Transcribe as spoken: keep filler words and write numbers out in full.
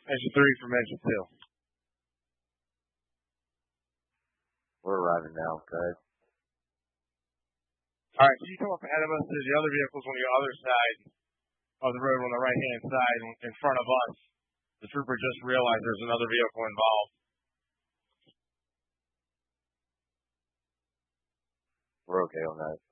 Engine three from engine two. We're arriving now, okay? All right, so you come up ahead of us. The other vehicle's on the other side of the road, on the right-hand side, in front of us. The trooper just realized there's another vehicle involved. We're okay on that.